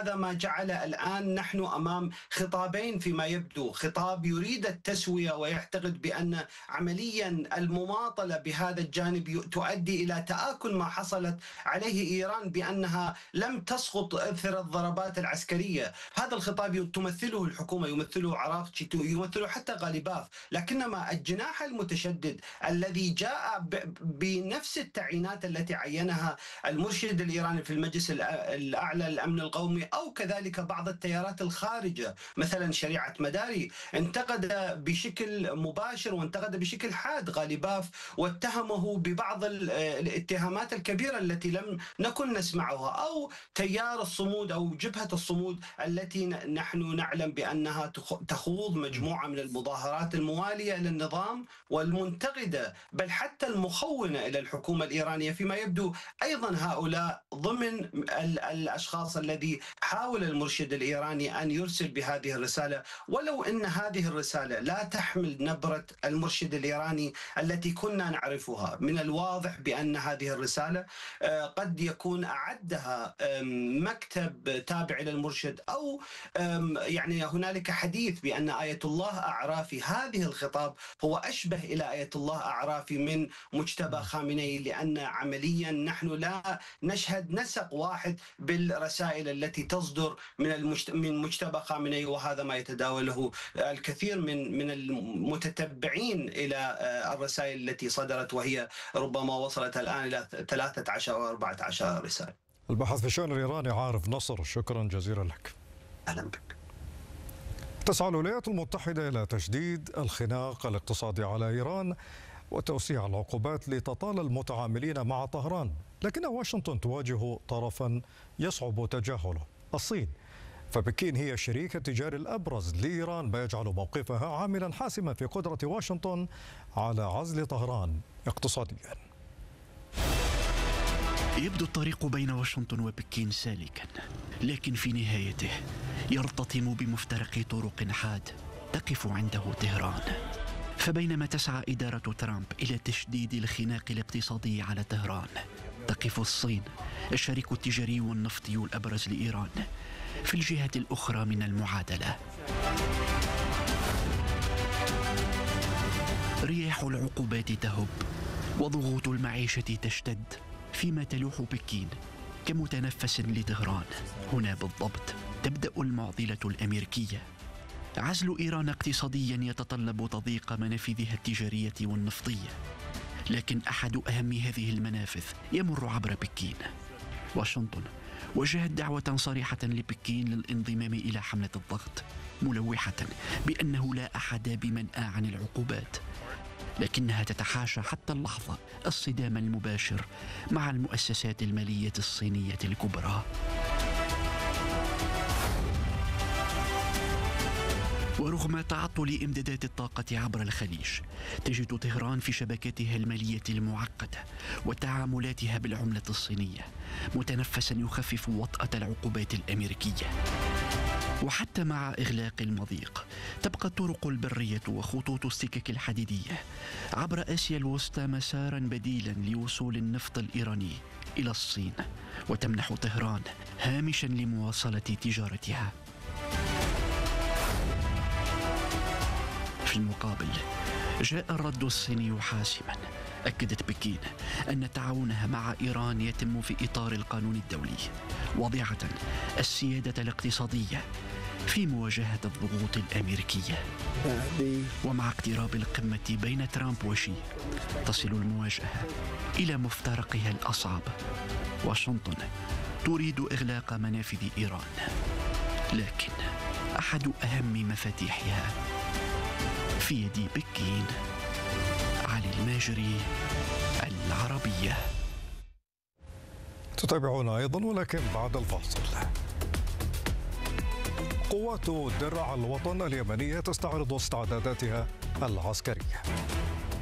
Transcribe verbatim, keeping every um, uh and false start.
وهذا ما جعل الآن نحن أمام خطابين فيما يبدو. خطاب يريد التسوية ويعتقد بأن عمليا المماطلة بهذا الجانب تؤدي إلى تآكل ما حصلت عليه إيران بأنها لم تسقط أثر الضربات العسكرية. هذا الخطاب تمثله الحكومة، يمثله عراقجي، يمثله حتى غالباف، لكنما الجناح المتشدد الذي جاء بنفس التعيينات التي عينها المرشد الإيراني في المجلس الأعلى للأمن القومي، أو كذلك بعض التيارات الخارجة مثلا شريعة مداري، انتقد بشكل مباشر وانتقد بشكل حاد غالباف واتهمه ببعض الاتهامات الكبيرة التي لم نكن نسمعها، أو تيار الصمود أو جبهة الصمود التي نحن نعلم بأنها تخوض مجموعة من المظاهرات الموالية للنظام والمنتقدة بل حتى المخونة إلى الحكومة الإيرانية. فيما يبدو أيضا هؤلاء ضمن الأشخاص الذي حاول المرشد الإيراني أن يرسل بهذه الرسالة، ولو أن هذه الرسالة لا تحمل نبرة المرشد الإيراني التي كنا نعرفها. من الواضح بأن هذه الرسالة قد يكون أعدها مكتب تابع للمرشد، أو يعني هنالك حديث بأن آية الله أعرافي هذه الخطاب هو أشبه إلى آية الله أعرافي من مجتبى خامنئي، لأن عمليا نحن لا نشهد نسق واحد بالرسائل التي تصدر من المجت... من مجتبى خامنئي، وهذا ما يتداوله الكثير من من المتتبعين إلى الرسائل التي صدرت، وهي ربما وصلت الآن إلى ثلاثة عشر أو أربعة عشر رسالة. الباحث في الشأن الإيراني عارف نصر، شكرا جزيلا لك. أهلا بك. تسعى الولايات المتحدة إلى تشديد الخناق الاقتصادي على إيران وتوسيع العقوبات لتطال المتعاملين مع طهران، لكن واشنطن تواجه طرفا يصعب تجاهله، الصين. فبكين هي الشريك التجاري الأبرز لإيران، ما يجعل موقفها عاملا حاسما في قدرة واشنطن على عزل طهران اقتصاديا. يبدو الطريق بين واشنطن وبكين سالكا، لكن في نهايته يرتطم بمفترق طرق حاد تقف عنده طهران. فبينما تسعى إدارة ترامب إلى تشديد الخناق الاقتصادي على طهران، تقف الصين الشريك التجاري والنفطي الأبرز لإيران في الجهة الأخرى من المعادلة. رياح العقوبات تهب وضغوط المعيشة تشتد، فيما تلوح بكين كمتنفس لطهران. هنا بالضبط تبدأ المعضلة الأمريكية. عزل إيران اقتصاديا يتطلب تضييق منافذها التجارية والنفطية، لكن أحد أهم هذه المنافذ يمر عبر بكين. واشنطن وجهت دعوة صريحة لبكين للانضمام إلى حملة الضغط، ملوحة بأنه لا أحد بمنأى عن العقوبات، لكنها تتحاشى حتى اللحظة الصدام المباشر مع المؤسسات المالية الصينية الكبرى. ورغم تعطل إمدادات الطاقة عبر الخليج، تجد طهران في شبكاتها المالية المعقدة وتعاملاتها بالعملة الصينية متنفسا يخفف وطأة العقوبات الأمريكية. وحتى مع إغلاق المضيق، تبقى الطرق البرية وخطوط السكك الحديدية عبر آسيا الوسطى مسارا بديلا لوصول النفط الإيراني إلى الصين، وتمنح طهران هامشا لمواصلة تجارتها. في المقابل جاء الرد الصيني حاسما. أكدت بكين أن تعاونها مع إيران يتم في إطار القانون الدولي، واضعة السيادة الاقتصادية في مواجهة الضغوط الأمريكية. ومع اقتراب القمة بين ترامب وشي، تصل المواجهة إلى مفترقها الأصعب. واشنطن تريد إغلاق منافذ إيران، لكن أحد أهم مفاتيحها في يد بكين. علي الماجري، العربية. تتابعون أيضا ولكن بعد الفاصل. قوات درع الوطن اليمنية تستعرض استعداداتها العسكرية.